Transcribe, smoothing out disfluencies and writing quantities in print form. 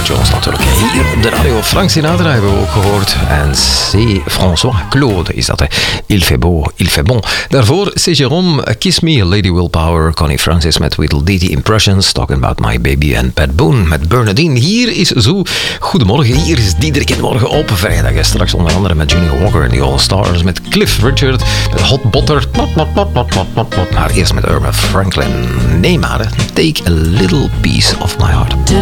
Jones natuurlijk. Hier op de radio Frank Sinatra hebben we ook gehoord. En c'est François Claude is dat. Hè. Il fait beau, il fait bon. Daarvoor c'est Jérôme, Kiss Me, Lady Willpower, Connie Francis met Tweedledee Impressions, Talking About My Baby en Pat Boone met Bernadine. Hier is Zo. Goedemorgen, hier is Diederik in Morgen op vrijdag. Straks onder andere met Junior Walker en The All Stars, met Cliff Richard, met Hot Butter. Maar eerst met Irma Franklin. Nee maar, Take a Little Piece of My Heart.